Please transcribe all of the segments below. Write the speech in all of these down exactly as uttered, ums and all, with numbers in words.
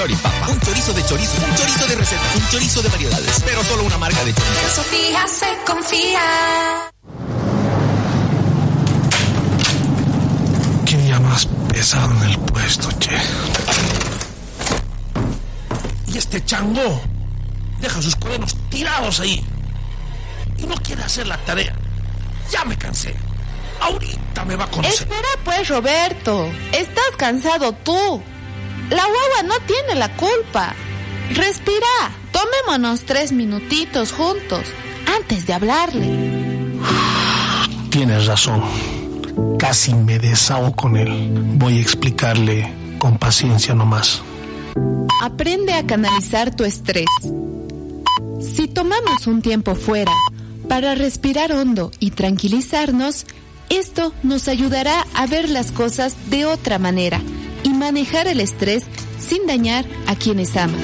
Choripapa, un chorizo de chorizo, un chorizo de recetas, un chorizo de variedades, pero solo una marca de chorizo. Sofía se confía. Qué día más pesado en el puesto, che. Y este chango deja sus cuadernos tirados ahí y no quiere hacer la tarea. Ya me cansé. Ahorita me va a conocer. Espera pues, Roberto. Estás cansado tú. La guagua no tiene la culpa. Respira. Tomémonos tres minutitos juntos antes de hablarle. Tienes razón. Casi me desahogo con él. Voy a explicarle con paciencia nomás. Aprende a canalizar tu estrés. Si tomamos un tiempo fuera para respirar hondo y tranquilizarnos, esto nos ayudará a ver las cosas de otra manera y manejar el estrés sin dañar a quienes amas.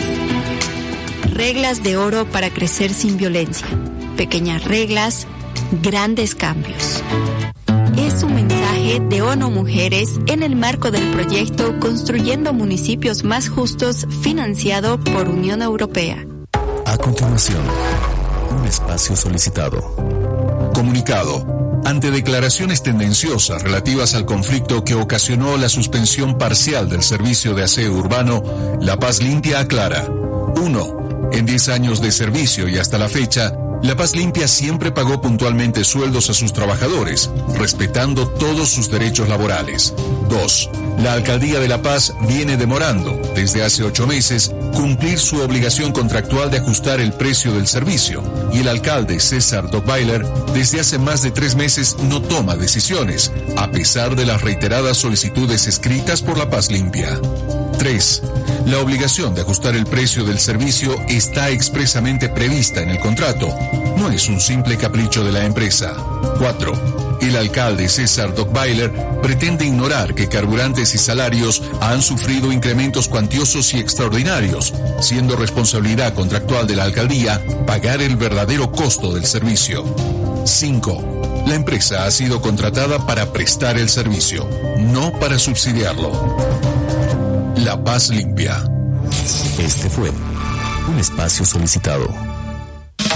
Reglas de oro para crecer sin violencia. Pequeñas reglas, grandes cambios. Es un mensaje de ONU Mujeres en el marco del proyecto Construyendo Municipios Más Justos, financiado por Unión Europea. A continuación, un espacio solicitado. Comunicado. Ante declaraciones tendenciosas relativas al conflicto que ocasionó la suspensión parcial del servicio de aseo urbano, La Paz Limpia aclara. uno. En diez años de servicio y hasta la fecha, La Paz Limpia siempre pagó puntualmente sueldos a sus trabajadores, respetando todos sus derechos laborales. dos. La Alcaldía de La Paz viene demorando, desde hace ocho meses, cumplir su obligación contractual de ajustar el precio del servicio, y el alcalde César Dockweiler desde hace más de tres meses no toma decisiones, a pesar de las reiteradas solicitudes escritas por La Paz Limpia. tres. La obligación de ajustar el precio del servicio está expresamente prevista en el contrato. No es un simple capricho de la empresa. cuatro. El alcalde César Dockweiler pretende ignorar que carburantes y salarios han sufrido incrementos cuantiosos y extraordinarios, siendo responsabilidad contractual de la alcaldía pagar el verdadero costo del servicio. cinco. La empresa ha sido contratada para prestar el servicio, no para subsidiarlo. La Paz Limpia. Este fue un espacio solicitado.